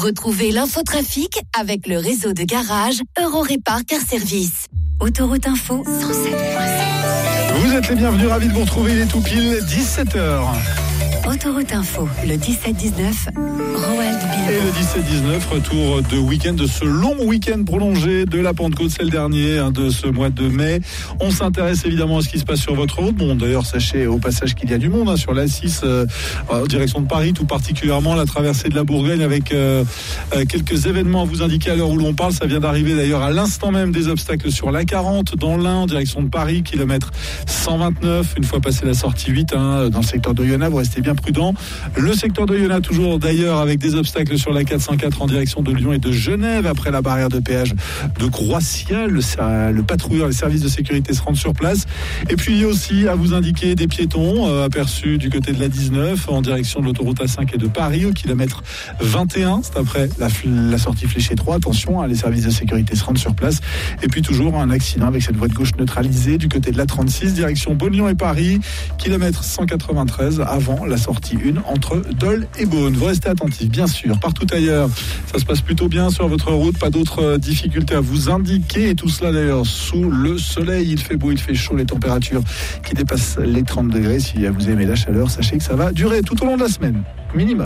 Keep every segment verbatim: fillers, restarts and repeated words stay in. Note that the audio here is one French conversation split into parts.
Retrouvez l'infotrafic avec le réseau de garage Eurorépar Car Service. Autoroute Info cent sept point sept. Vous êtes les bienvenus, ravis de vous retrouver, il est tout pile dix-sept heures. Autoroute Info, le dix-sept dix-neuf, Roald Bilbao. Et le dix-sept dix-neuf, retour de week-end, de ce long week-end prolongé de la Pentecôte, c'est le dernier hein, de ce mois de mai. On s'intéresse évidemment à ce qui se passe sur votre route. Bon, d'ailleurs, sachez au passage qu'il y a du monde hein, sur l'A six, euh, en direction de Paris, tout particulièrement la traversée de la Bourgogne avec euh, euh, quelques événements à vous indiquer à l'heure où l'on parle. Ça vient d'arriver d'ailleurs à l'instant même des obstacles sur l'A quarante dans l'Ain, en direction de Paris, kilomètre cent vingt-neuf. Une fois passé la sortie huit, hein, dans le secteur d'Oyonnax, vous restez bien prudent. Le secteur d'Oyonnax toujours d'ailleurs avec des obstacles sur la quatre cent quatre en direction de Lyon et de Genève après la barrière de péage de Croatia. Le, le patrouilleur, les services de sécurité se rendent sur place. Et puis il y a aussi à vous indiquer des piétons euh, aperçus du côté de la dix-neuf en direction de l'autoroute A cinq et de Paris au kilomètre vingt et un. C'est après la, la sortie fléchée trois. Attention, hein, les services de sécurité se rendent sur place. Et puis toujours un accident avec cette voie de gauche neutralisée du côté de la trente-six direction Beaune-Lyon et Paris, kilomètre cent quatre-vingt-treize avant la sortie un entre Dole et Beaune. Vous restez attentifs, bien sûr. Partout ailleurs, ça se passe plutôt bien sur votre route. Pas d'autres difficultés à vous indiquer. Et tout cela d'ailleurs sous le soleil. Il fait beau, il fait chaud. Les températures qui dépassent les trente degrés. Si vous aimez la chaleur, sachez que ça va durer tout au long de la semaine. Minimum.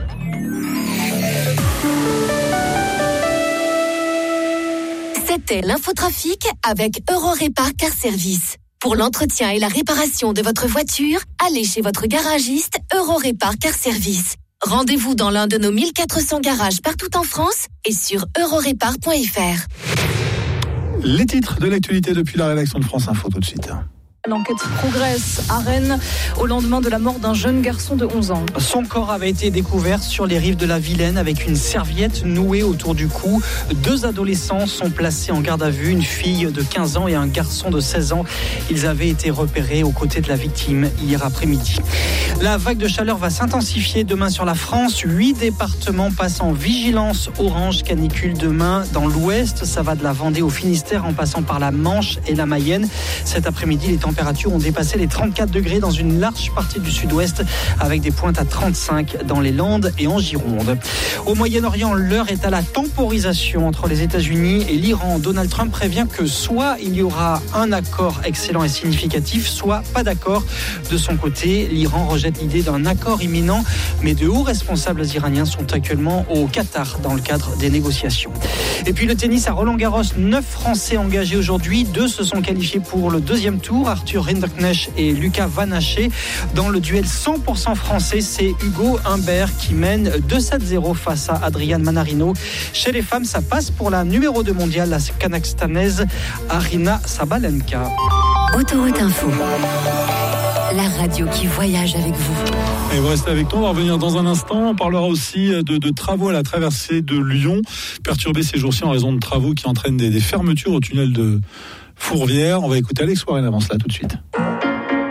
C'était l'infotrafic avec Eurorépar Car Service. Pour l'entretien et la réparation de votre voiture, allez chez votre garagiste Eurorépar Car Service. Rendez-vous dans l'un de nos mille quatre cents garages partout en France et sur eurorépar point f r. Les titres de l'actualité depuis la rédaction de France Info tout de suite. L'enquête progresse à Rennes au lendemain de la mort d'un jeune garçon de onze ans. Son corps avait été découvert sur les rives de la Vilaine avec une serviette nouée autour du cou. Deux adolescents sont placés en garde à vue, une fille de quinze ans et un garçon de seize ans. Ils avaient été repérés aux côtés de la victime hier après-midi. La vague de chaleur va s'intensifier demain sur la France. Huit départements passent en vigilance orange canicule demain dans l'ouest. Ça va de la Vendée au Finistère en passant par la Manche et la Mayenne. Cet après-midi, les températures Les températures ont dépassé les trente-quatre degrés dans une large partie du sud-ouest avec des pointes à trente-cinq dans les Landes et en Gironde. Au Moyen-Orient, l'heure est à la temporisation entre les États-Unis et l'Iran. Donald Trump prévient que soit il y aura un accord excellent et significatif, soit pas d'accord. De son côté, l'Iran rejette l'idée d'un accord imminent, mais de hauts responsables iraniens sont actuellement au Qatar dans le cadre des négociations. Et puis le tennis à Roland-Garros, neuf Français engagés aujourd'hui, deux se sont qualifiés pour le deuxième tour. Arthur Rinderknecht et Lucas Van Haché. Dans le duel cent pour cent français, c'est Hugo Humbert qui mène deux sept zéro face à Adrian Manarino. Chez les femmes, ça passe pour la numéro deux mondiale, la kazakhstanaise Arina Sabalenka. Autoroute Info, la radio qui voyage avec vous. Et vous restez avec nous, on va revenir dans un instant. On parlera aussi de, de travaux à la traversée de Lyon, perturbés ces jours-ci en raison de travaux qui entraînent des, des fermetures au tunnel de Fourvière. On va écouter Alex Warren avant cela tout de suite.